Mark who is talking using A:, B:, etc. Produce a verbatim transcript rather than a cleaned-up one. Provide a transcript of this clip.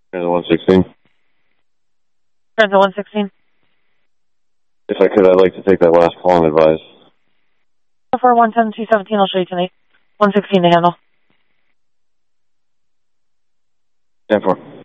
A: Transit one sixteen.
B: Transit one sixteen.
A: If I could, I'd like to take that last call and advise.
B: four one seven two seventeen, I'll show you tonight. one sixteen to handle.
A: ten four.